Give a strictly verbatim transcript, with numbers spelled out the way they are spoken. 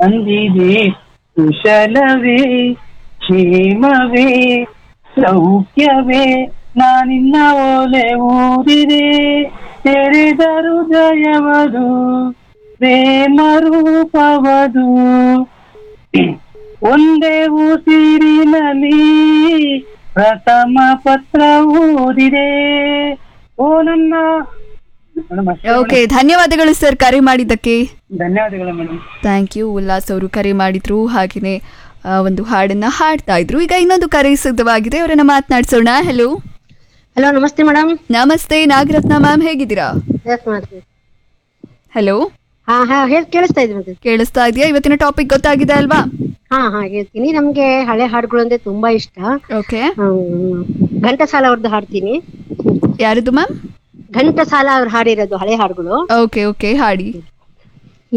ಅಂದಿದೆ ಕುಶಲವೇ ಕ್ಷೇಮವೇ ಸೌಖ್ಯವೇ ನಾನಿನ್ನ ಓಲೆ ಊರಿದೆ ತೆರೆದ ಹೃದಯವದು ಪ್ರೇಮ ರೂಪವದು ಒಂದೇ ಉಸಿರಿನಲ್ಲಿ ಪ್ರಥಮ ಪತ್ರ ಓದಿದೆ ಓ ನನ್ನ ಮೇಡಮ್ ಅಷ್ಟೇ ಓಕೆ, ಮೇಡಮ್. ಧನ್ಯವಾದಗಳು ಸರ್ ಕರೆ ಮಾಡಿದ್ದಕ್ಕೆ. ಧನ್ಯವಾದಗಳು ಮೇಡಮ್. Thank you. ಉಲ್ಲಾಸ್ ಅವರು ಕರೆ ಮಾಡಿದ್ರು, ಹಾಗೆಯೇ ಆ, ಒಂದು ಹಾಡನ್ನ ಹಾಡ್ತಾ ಇದ್ರು. ಈಗ ಇನ್ನೊಂದು ಕರೆ ಸಿದ್ಧವಾಗಿದೆ, ಅವರನ್ನ ಮಾತನಾಡಿಸೋಣ. ಹೆಲೋ ಹಲೋ, ನಮಸ್ತೆ ಮೇಡಮ್. ನಮಸ್ತೆ, ನಾಗರತ್ನ ಮ್ಯಾಮ್, ಹೇಗಿದ್ದೀರಾ? ಎಸ್ ಮಾಡ್ತೀವಿ. ಹಲೋ, ಹಾ ಹಾ ಹೇಳಿ, ಕೇಳಿಸ್ತಾ ಇದೆ ಮತ್ತೆ. ಕೇಳಿಸ್ತಾ ಇದೆಯಾ? ಇವತ್ತಿನ ಟಾಪಿಕ್ ಗೊತ್ತಾಗಿದೆ ಅಲ್ವಾ? ಹಾ ಹಾ ಹೇಳ್ತೀನಿ. ನಮ್ಗೆ ಹಳೆ ಹಾಡುಗಳು ಅಂದ್ರೆ ತುಂಬಾ ಇಷ್ಟ. ಓಕೆ, ಹ್ಮ್, ಘಂಟಸಾಲ ಅವ್ರದ್ದು ಹಾಡ್ತೀನಿ. ಯಾರದು ಮ್ಯಾಮ್? ಘಂಟಸಾಲ ಅವ್ರು ಹಾಡಿರೋದು ಹಳೆ ಹಾಡುಗಳು. ಓಕೆ ಓಕೆ, ಹಾಡಿ.